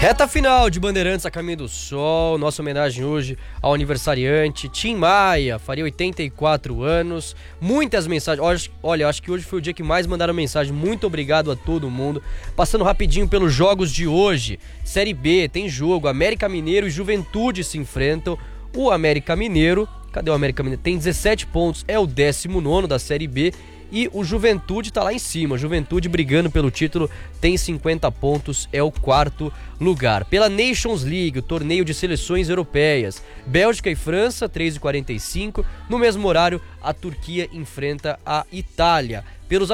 Reta final de Bandeirantes a caminho do sol, nossa homenagem hoje ao aniversariante Tim Maia, faria 84 anos, muitas mensagens, olha, acho que hoje foi o dia que mais mandaram mensagem, muito obrigado a todo mundo. Passando rapidinho pelos jogos de hoje, Série B, tem jogo, América Mineiro e Juventude se enfrentam, o América Mineiro, cadê o América Mineiro? Tem 17 pontos, é o 19º da Série B, e o Juventude tá lá em cima, Juventude brigando pelo título, tem 50 pontos, é o 4º lugar. Pela Nations League, o torneio de seleções europeias, Bélgica e França, 3h45, no mesmo horário, a Turquia enfrenta a Itália. Pelos